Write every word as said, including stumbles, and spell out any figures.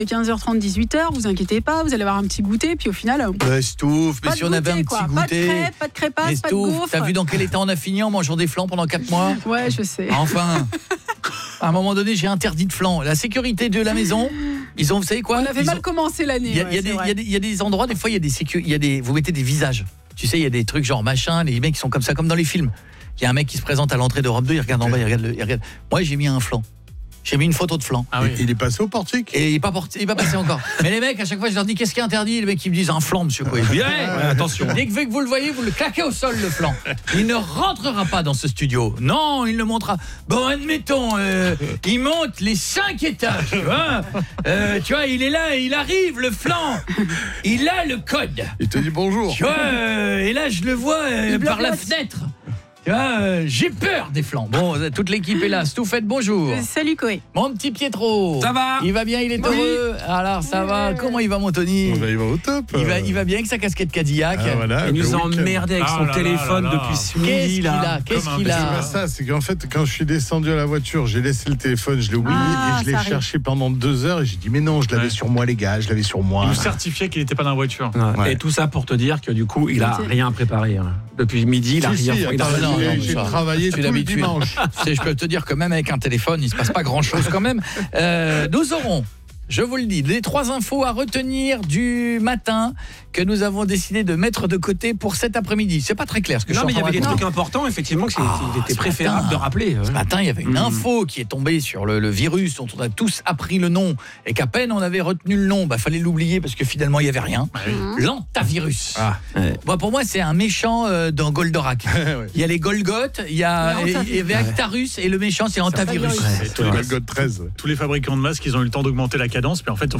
quinze heures trente, dix-huit heures, vous inquiétez pas, vous allez avoir un petit goûter, puis au final... Bah, Stouff, mais si on avait un quoi. petit Pas goûter... de crêpes, pas de crêpasses, pas de gaufres. T'as vu dans quel état on a fini en mangeant des flans pendant quatre mois? Ouais, je sais. Enfin, à un moment donné, j'ai interdit de flan. La sécurité de la maison, ils ont, vous savez quoi? On avait ils mal ont... commencé l'année. Il y a, ouais, il y a des, il y a des, il y a des endroits, des fois, il y a des sécu... il y a des, vous mettez des visages. Tu sais, il y a des trucs genre machin, les mecs qui sont comme ça, comme dans les films. Il y a un mec qui se présente à l'entrée d'Europe deux, il regarde en bas, il regarde, le, il regarde. Moi, j'ai mis un flan. J'ai mis une photo de flan. Ah oui. Il est passé au portique. Et il n'est pas, porté, il est pas passé encore. Mais les mecs, à chaque fois, je leur dis qu'est-ce qui est interdit? Les mecs, ils me disent un flan, monsieur quoi. Ouais, ouais, attention. Dès que vous le voyez, vous le claquez au sol, le flan. Il ne rentrera pas dans ce studio. Non, il le montrera. Bon, admettons, euh, il monte les cinq étages, tu vois. Euh, tu vois, il est là, il arrive, le flan. Il a le code. Il te dit bonjour. Tu vois, euh, et là, je le vois euh, par la fenêtre. Tu vois, euh, j'ai peur des flans. Bon, toute l'équipe est là. Stouffette, bonjour. Euh, salut Koé. Mon petit Pietro. Ça va? Il va bien, il est Oui. heureux. Alors, ça va. Comment il va, mon Tony? Bah, il va au top. il va, il va bien avec sa casquette Cadillac. Ah, voilà, Il nous le a week-end. emmerdé avec Ah son là téléphone là là là. depuis ce Qu'est-ce midi qu'il là. a? Qu'est-ce Comme un qu'il C'est a? pas ça, c'est qu'en fait, quand je suis descendu à la voiture, j'ai laissé le téléphone, je l'ai oublié Ah, et je l'ai ça arrive. cherché pendant deux heures et j'ai dit mais non, je l'avais Ouais. sur moi les gars, je l'avais sur moi. Il nous certifiait qu'il n'était pas dans la voiture. Ouais. Ouais. Et tout ça pour te dire que du coup, il a Si. rien préparé. hein. Depuis midi, il a Si, rien si, fait. Il a attends, rien non, j'ai- non, j'ai ça, travaillé c'est tout le l'habitude. dimanche. Tu sais, je peux te dire que même avec un téléphone, il se passe pas grand-chose quand même. Euh, nous aurons, je vous le dis, les trois infos à retenir du matin que nous avons décidé de mettre de côté pour cet après-midi. C'est pas très clair ce que Non, je mais suis il y en train avait de des raconter. trucs importants, effectivement, qu'il Ah, était ce préférable matin. de rappeler. Ce hein. matin, il y avait une Mmh. info qui est tombée sur le, le virus dont on a tous appris le nom et qu'à peine on avait retenu le nom, bah fallait l'oublier parce que finalement il y avait rien. L'antavirus. Ah, ouais. Bon, pour moi, c'est un méchant euh, dans Goldorak. Ouais. Il y a les Golgoth, il y a Ouais, Antavirus. il y avait Actarus et le méchant c'est Antavirus. Antavirus. Et tous, les, Golgoth treize. tous les fabricants de masques, ils ont eu le temps d'augmenter la cadence, mais en fait,